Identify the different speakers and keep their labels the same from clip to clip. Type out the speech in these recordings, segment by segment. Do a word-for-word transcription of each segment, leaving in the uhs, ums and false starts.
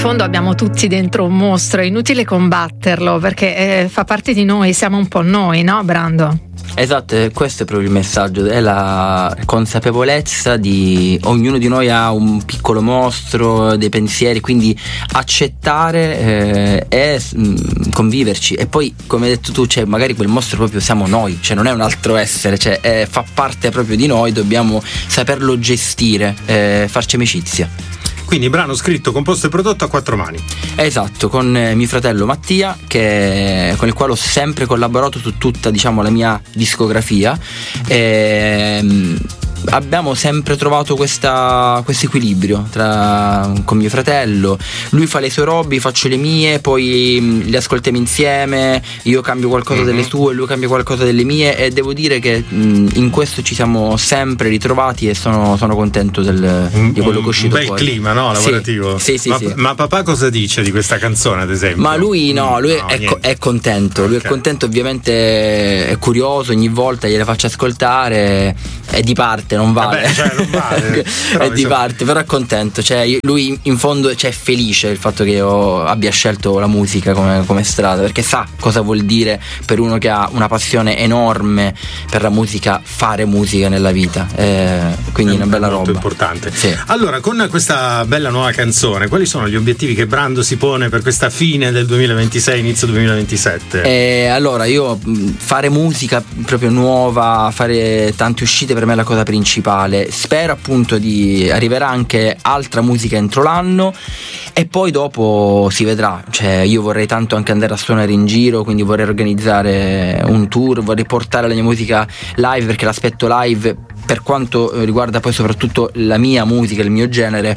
Speaker 1: fondo abbiamo tutti dentro un mostro, è inutile combatterlo perché eh, fa parte di noi, siamo un po' noi, no Brando?
Speaker 2: Esatto, questo è proprio il messaggio, è la consapevolezza di ognuno di noi ha un piccolo mostro, dei pensieri, quindi accettare eh, e mh, conviverci. E poi, come hai detto tu, cioè, magari quel mostro proprio siamo noi, cioè non è un altro essere, cioè, eh, fa parte proprio di noi, dobbiamo saperlo gestire, eh, farci amicizia.
Speaker 3: Quindi brano scritto, composto e prodotto a quattro mani.
Speaker 2: Esatto, con eh, mio fratello Mattia, che, con il quale ho sempre collaborato su tutta, diciamo, la mia discografia. E, abbiamo sempre trovato questa, questo equilibrio tra, con mio fratello. Lui fa le sue robe, faccio le mie, poi mh, le ascoltiamo insieme, io cambio qualcosa mm-hmm. delle sue, lui cambia qualcosa delle mie, e devo dire che mh, in questo ci siamo sempre ritrovati e sono, sono contento del, di quello che è uscito.
Speaker 3: Un bel
Speaker 2: fuori.
Speaker 3: clima, no? Lavorativo.
Speaker 2: Sì, sì,
Speaker 3: ma,
Speaker 2: sì, sì.
Speaker 3: ma papà cosa dice di questa canzone, ad esempio?
Speaker 2: Ma lui no, lui no, è, co- è contento, lui okay. è contento, ovviamente è curioso, ogni volta gliele faccio ascoltare, è di parte, non vale,
Speaker 3: Vabbè, cioè, non vale.
Speaker 2: è di parte, però è contento, cioè lui in fondo, cioè, è felice il fatto che io abbia scelto la musica come, come strada, perché sa cosa vuol dire per uno che ha una passione enorme per la musica fare musica nella vita, eh, quindi è una bella
Speaker 3: molto
Speaker 2: roba,
Speaker 3: importante.
Speaker 2: Sì.
Speaker 3: Allora, con questa bella nuova canzone, quali sono gli obiettivi che Brando si pone per questa fine del duemilaventisei, inizio duemilaventisette?
Speaker 2: Eh, allora, io fare musica proprio nuova, fare tante uscite per me è la cosa principale. Spero appunto di arriverà anche altra musica entro l'anno e poi dopo si vedrà, cioè io vorrei tanto anche andare a suonare in giro, quindi vorrei organizzare un tour, vorrei portare la mia musica live, perché l'aspetto live, per quanto riguarda poi soprattutto la mia musica, il mio genere,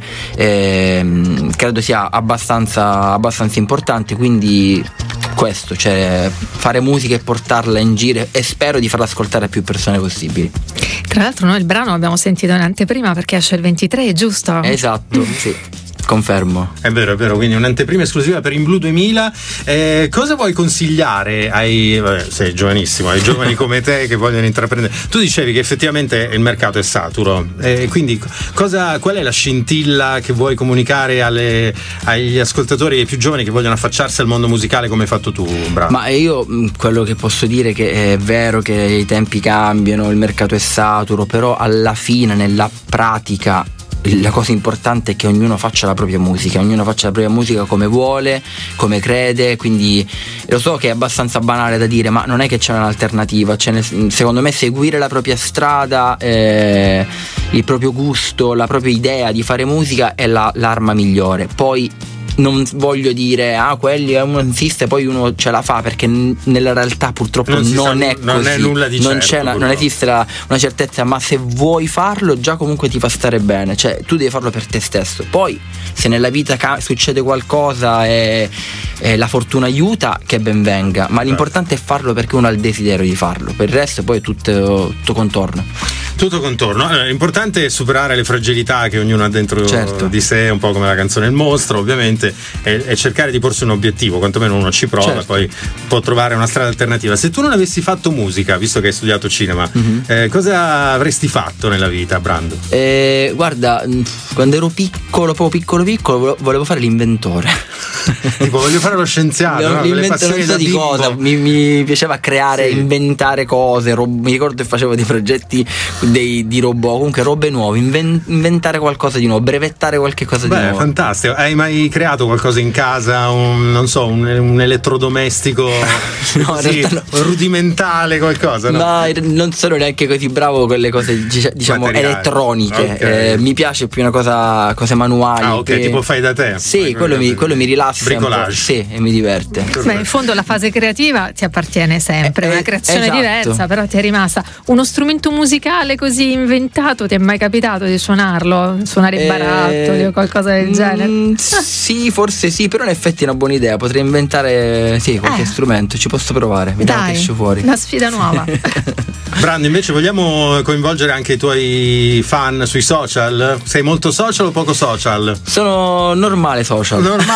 Speaker 2: ehm, credo sia abbastanza, abbastanza importante, quindi questo, cioè fare musica e portarla in giro, e spero di farla ascoltare a più persone possibili.
Speaker 1: Tra l'altro noi il brano l'abbiamo sentito in anteprima perché esce il ventitré, giusto?
Speaker 2: Esatto, sì. Confermo.
Speaker 3: È vero, è vero, quindi un'anteprima esclusiva per In Blu duemila. Eh, cosa vuoi consigliare ai, vabbè, sei giovanissimo, ai giovani come te che vogliono intraprendere? Tu dicevi che effettivamente il mercato è saturo, eh, quindi cosa, qual è la scintilla che vuoi comunicare alle, agli ascoltatori, ai più giovani che vogliono affacciarsi al mondo musicale come hai fatto tu, Brando?
Speaker 2: Ma io quello che posso dire è che è vero che i tempi cambiano, il mercato è saturo, però alla fine, nella pratica, la cosa importante è che ognuno faccia la propria musica, ognuno faccia la propria musica come vuole, come crede, quindi lo so che è abbastanza banale da dire, ma non è che c'è un'alternativa, c'è, secondo me seguire la propria strada, eh, il proprio gusto, la propria idea di fare musica è la, l'arma migliore. Poi non voglio dire ah quelli uno insiste poi uno ce la fa, perché n- nella realtà purtroppo non, non è così,
Speaker 3: non è nulla di
Speaker 2: non,
Speaker 3: certo,
Speaker 2: c'è una, non esiste la, una certezza, ma se vuoi farlo già comunque ti fa stare bene, cioè tu devi farlo per te stesso. Poi se nella vita ca- succede qualcosa e, e la fortuna aiuta, che ben venga, ma l'importante è farlo perché uno ha il desiderio di farlo, per il resto poi è tutto, tutto contorno.
Speaker 3: Tutto contorno. Allora, l'importante è superare le fragilità che ognuno ha dentro
Speaker 2: certo.
Speaker 3: di sé, un po' come la canzone Il Mostro, ovviamente, e, e cercare di porsi un obiettivo, quantomeno uno ci prova, certo. Poi può trovare una strada alternativa. Se tu non avessi fatto musica, visto che hai studiato cinema, mm-hmm. eh, cosa avresti fatto nella vita, Brando?
Speaker 2: Eh, guarda, quando ero piccolo, proprio piccolo piccolo, volevo fare l'inventore.
Speaker 3: Tipo, voglio fare lo scienziato, no?
Speaker 2: L'inventore, non so di cosa, mi, mi piaceva creare, sì. inventare cose, rob- mi ricordo che facevo dei progetti dei, di robot, comunque robe nuove, inven- inventare qualcosa di nuovo, brevettare qualche cosa
Speaker 3: Beh,
Speaker 2: di nuovo.
Speaker 3: Fantastico. Hai mai creato qualcosa in casa, un, non so, un, un elettrodomestico
Speaker 2: no,
Speaker 3: così,
Speaker 2: no.
Speaker 3: rudimentale, qualcosa? No?
Speaker 2: no, non sono neanche così bravo con le cose, diciamo,
Speaker 3: materiali.
Speaker 2: Elettroniche,
Speaker 3: Okay.
Speaker 2: Eh, mi piace più una cosa, cose manuali.
Speaker 3: Ah, ok,
Speaker 2: che...
Speaker 3: tipo fai da te.
Speaker 2: Sì, quello mi, quello mi rilassa.
Speaker 3: Bricolage.
Speaker 2: Sì, e mi diverte.
Speaker 1: Beh, in fondo la fase creativa ti appartiene sempre,
Speaker 2: Eh,
Speaker 1: una creazione
Speaker 2: esatto.
Speaker 1: diversa, però ti è rimasta. Uno strumento musicale così inventato, ti è mai capitato di suonarlo? Suonare i
Speaker 2: Eh,
Speaker 1: barattoli o qualcosa del
Speaker 2: mm,
Speaker 1: genere?
Speaker 2: Sì, forse sì, però in effetti è una buona idea. Potrei inventare sì, qualche
Speaker 1: Eh.
Speaker 2: strumento, ci posso provare. Vediamo che
Speaker 1: Dai,
Speaker 2: esce fuori.
Speaker 1: una sfida nuova.
Speaker 3: Brando, invece vogliamo coinvolgere anche i tuoi fan sui social? Sei molto social o poco social?
Speaker 2: Sono normale social.
Speaker 3: Normale social.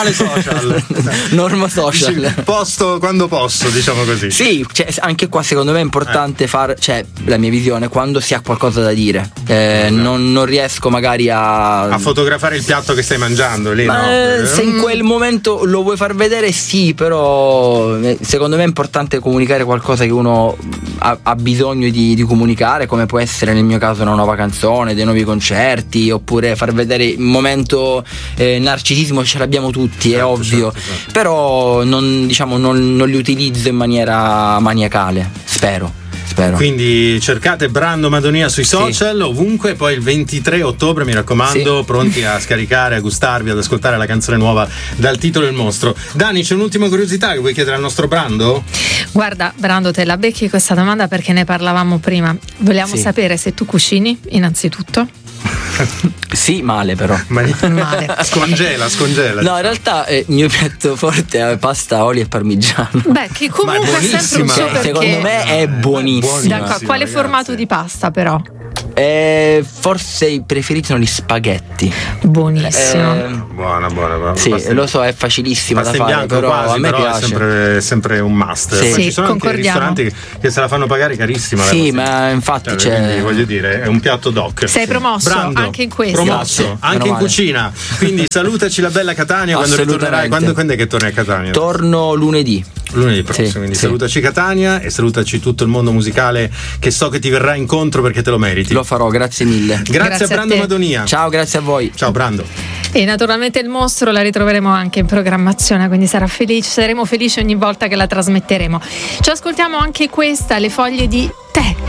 Speaker 3: social.
Speaker 2: Normo social.
Speaker 3: Dici, posto quando posso, diciamo così.
Speaker 2: Sì, cioè, anche qua secondo me è importante eh. far, cioè la mia visione, quando si ha qualcosa da dire, eh, no. non, non riesco magari a
Speaker 3: a fotografare il piatto che stai mangiando lì.
Speaker 2: Ma
Speaker 3: no?
Speaker 2: Se in quel momento lo vuoi far vedere, sì, però secondo me è importante comunicare qualcosa che uno ha, ha bisogno di, di comunicare, come può essere nel mio caso una nuova canzone, dei nuovi concerti, oppure far vedere il momento eh, narcisismo, ce l'abbiamo tutti, certo, è ovvio, certo, certo. Però non, diciamo, non, non li utilizzo in maniera maniacale, spero. Spero.
Speaker 3: Quindi cercate Brando Madonia sui social, sì. ovunque. Poi il ventitré ottobre, mi raccomando, sì. pronti a scaricare, a gustarvi, ad ascoltare la canzone nuova dal titolo Il Mostro. Dani, c'è un'ultima curiosità che vuoi chiedere al nostro Brando?
Speaker 1: Guarda, Brando, te la becchi questa domanda perché ne parlavamo prima. Vogliamo sì. sapere se tu cucini, innanzitutto.
Speaker 2: Sì, male però.
Speaker 1: Male.
Speaker 3: Scongela, scongela.
Speaker 2: No, in realtà eh, il mio piatto forte è pasta, olio e parmigiano.
Speaker 1: Beh, che comunque è, è sempre un super.
Speaker 2: Secondo me è buonissima.
Speaker 1: D'accordo, quale ragazzi. formato di pasta però?
Speaker 2: Eh, forse i preferiti sono gli spaghetti.
Speaker 1: Buonissimo.
Speaker 2: Eh,
Speaker 3: buona, buona, buona.
Speaker 2: Sì,
Speaker 3: pasta
Speaker 2: lo so, è facilissima da
Speaker 3: in
Speaker 2: fare,
Speaker 3: bianco
Speaker 2: però
Speaker 3: quasi,
Speaker 2: a me
Speaker 3: però
Speaker 2: piace.
Speaker 3: È sempre, è sempre un must.
Speaker 1: Sì,
Speaker 3: sì, ci sono anche
Speaker 1: concordiamo.
Speaker 3: ristoranti che se la fanno pagare carissima.
Speaker 2: Sì, ma infatti
Speaker 3: cioè,
Speaker 2: c'è.
Speaker 3: Quindi, voglio dire, è un piatto doc.
Speaker 1: Sei promosso
Speaker 3: Brando,
Speaker 1: anche in questo.
Speaker 3: Promosso
Speaker 2: sì,
Speaker 3: anche in cucina. Quindi salutaci la bella Catania quando ritornerai. Quando, quando è che torni a Catania?
Speaker 2: Torno lunedì.
Speaker 3: Lunedì prossimo, sì, quindi
Speaker 2: sì.
Speaker 3: salutaci Catania e salutaci tutto il mondo musicale che so che ti verrà incontro perché te lo meriti.
Speaker 2: Lo farò, grazie mille.
Speaker 3: Grazie,
Speaker 1: grazie
Speaker 3: a Brando
Speaker 1: a
Speaker 3: Madonia.
Speaker 2: Ciao, grazie a voi.
Speaker 3: Ciao Brando.
Speaker 1: E naturalmente Il Mostro la ritroveremo anche in programmazione, quindi sarà felice, saremo felici ogni volta che la trasmetteremo. Ci ascoltiamo anche questa, Le foglie di tè.